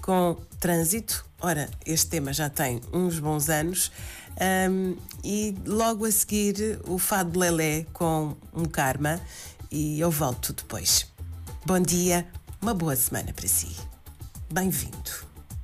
com trânsito. Ora, este tema já tem uns bons anos. E logo a seguir o Fado de Lelé com um Karma. E eu volto depois. Bom dia, uma boa semana para si. Bem-vindo.